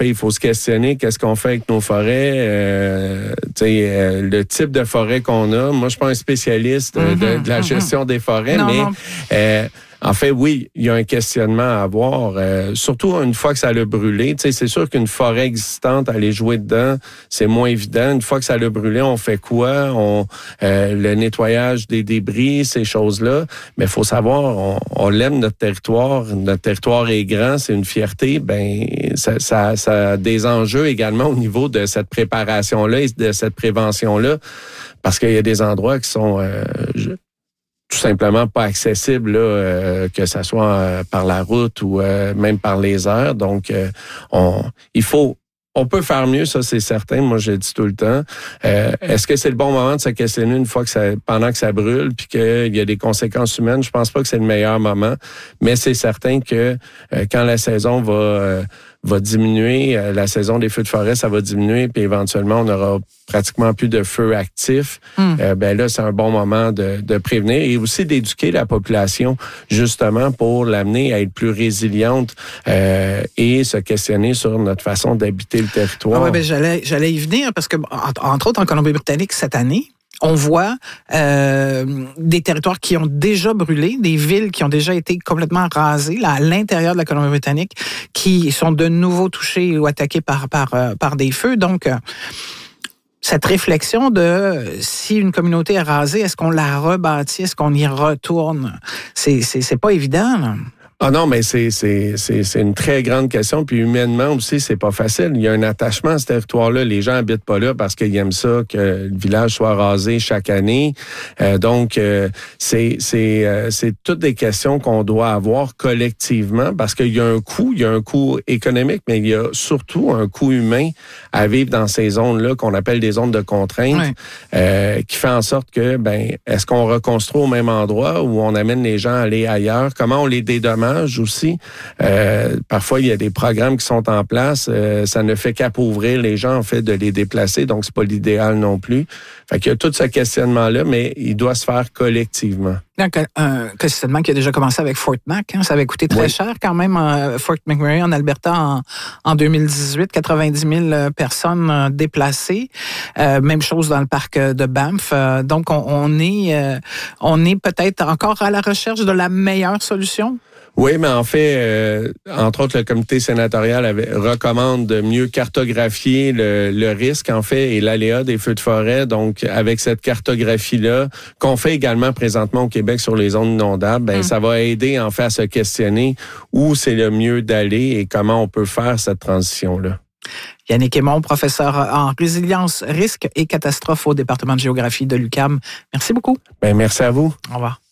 fait, il faut se questionner qu'est-ce qu'on fait avec nos forêts, le type de forêt qu'on a. Moi, je suis pas un spécialiste de la gestion des forêts, mais en fait, oui, il y a un questionnement à avoir, surtout une fois que ça l'a brûlé. C'est sûr qu'une forêt existante, aller jouer dedans, c'est moins évident. Une fois que ça l'a brûlé, on fait quoi? Le nettoyage des débris, ces choses-là. Mais il faut savoir, on l'aime, notre territoire. Notre territoire est grand, c'est une fierté. Ben, ça a des enjeux également au niveau de cette préparation-là et de cette prévention-là. Parce qu'il y a des endroits qui sont... tout simplement pas accessible, que ça soit par la route ou même par les airs. Donc, on peut faire mieux, ça c'est certain. Moi, je le dis tout le temps. Est-ce que c'est le bon moment de se questionner une fois pendant que ça brûle, puis qu'il y a des conséquences humaines? Je pense pas que c'est le meilleur moment, mais c'est certain que quand la saison va diminuer, la saison des feux de forêt, ça va diminuer, puis éventuellement, on aura pratiquement plus de feux actifs. Ben là, c'est un bon moment de prévenir et aussi d'éduquer la population, justement, pour l'amener à être plus résiliente et se questionner sur notre façon d'habiter le territoire. Ah ouais, ben j'allais y venir parce que, entre autres, en Colombie-Britannique, cette année, on voit des territoires qui ont déjà brûlé, des villes qui ont déjà été complètement rasées là, à l'intérieur de la Colombie-Britannique, qui sont de nouveau touchées ou attaquées par des feux. Donc, cette réflexion de si une communauté est rasée, est-ce qu'on la rebâtit, est-ce qu'on y retourne? C'est pas évident, là. Ah non, mais c'est une très grande question. Puis humainement aussi, c'est pas facile. Il y a un attachement à ce territoire-là. Les gens habitent pas là parce qu'ils aiment ça, que le village soit rasé chaque année. Donc, c'est toutes des questions qu'on doit avoir collectivement parce qu'il y a un coût économique, mais il y a surtout un coût humain à vivre dans ces zones-là qu'on appelle des zones de contrainte, qui fait en sorte que, est-ce qu'on reconstruit au même endroit ou on amène les gens à aller ailleurs? Comment on les dédommage aussi? Parfois, il y a des programmes qui sont en place. Ça ne fait qu'appauvrir les gens, en fait, de les déplacer. Donc, c'est pas l'idéal non plus. Fait qu'il y a tout ce questionnement-là, mais il doit se faire collectivement. Donc, un questionnement qui a déjà commencé avec Fort Mac. Ça avait coûté très cher quand même, Fort McMurray en Alberta en 2018. 90 000 personnes déplacées. Même chose dans le parc de Banff. Donc, on est peut-être encore à la recherche de la meilleure solution? Oui, mais en fait, entre autres, le comité sénatorial recommande de mieux cartographier le risque, en fait, et l'aléa des feux de forêt. Donc, avec cette cartographie-là, qu'on fait également présentement au Québec sur les zones inondables, ça va aider, en fait, à se questionner où c'est le mieux d'aller et comment on peut faire cette transition-là. Yannick Aymon, professeur en résilience, risque et catastrophe au département de géographie de l'UQAM. Merci beaucoup. Merci à vous. Au revoir.